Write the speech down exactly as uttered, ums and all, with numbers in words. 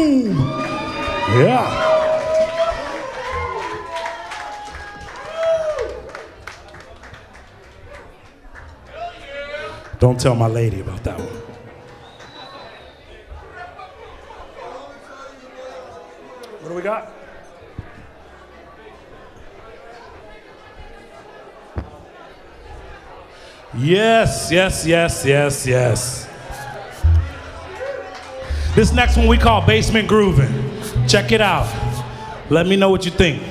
Boom. Yeah. Don't tell my lady about that one. What do we got? Yes, yes, yes, yes, yes. This next one we call Basement Groovin'. Check it out. Let me know what you think.